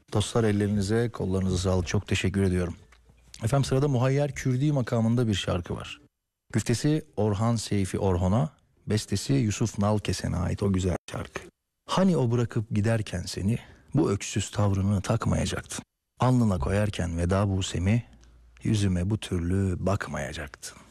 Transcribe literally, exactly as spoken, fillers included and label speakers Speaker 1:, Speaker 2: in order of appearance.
Speaker 1: Dostlar, ellerinize, kollarınıza sağlık. Çok teşekkür ediyorum. Efendim, sırada Muhayyer Kürdi makamında bir şarkı var. Güftesi Orhan Seyfi Orhon'a, bestesi Yusuf Nalkesen'e ait o güzel şarkı. Hani o bırakıp giderken seni, bu öksüz tavrını takmayacaktın. Alnına koyarken veda busemi, yüzüme bu türlü bakmayacaktın.